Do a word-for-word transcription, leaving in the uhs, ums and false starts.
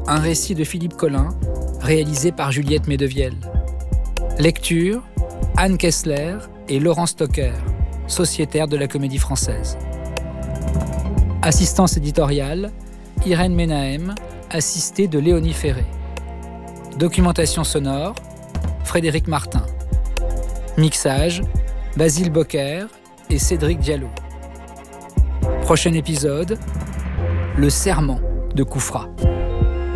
un récit de Philippe Collin, réalisé par Juliette Medevielle. Lecture, Anne Kessler et Laurent Stocker, sociétaires de la Comédie Française. Assistance éditoriale, Irène Menahem, assistée de Léonie Ferré. Documentation sonore, Frédéric Martin. Mixage, Basile Bocquer et Cédric Diallo. Prochain épisode, Le serment de Koufra.